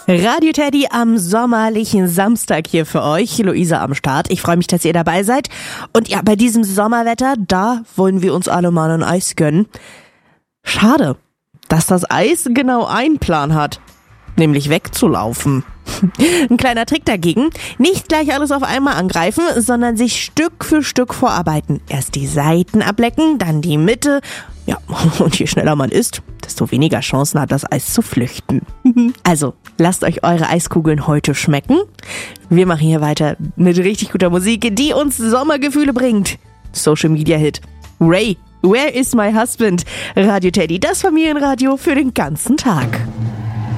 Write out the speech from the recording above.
Radio Teddy am sommerlichen Samstag hier für euch. Luisa am Start. Ich freue mich, dass ihr dabei seid. Und ja, bei diesem Sommerwetter, da wollen wir uns alle mal ein Eis gönnen. Schade, dass das Eis genau einen Plan hat. Nämlich wegzulaufen. Ein kleiner Trick dagegen, nicht gleich alles auf einmal angreifen, sondern sich Stück für Stück vorarbeiten. Erst die Seiten ablecken, dann die Mitte. Ja, und je schneller man isst, desto weniger Chancen hat das Eis zu flüchten. Also, lasst euch eure Eiskugeln heute schmecken. Wir machen hier weiter mit richtig guter Musik, die uns Sommergefühle bringt. Social Media Hit. Ray, Where is my husband? Radio Teddy, das Familienradio für den ganzen Tag.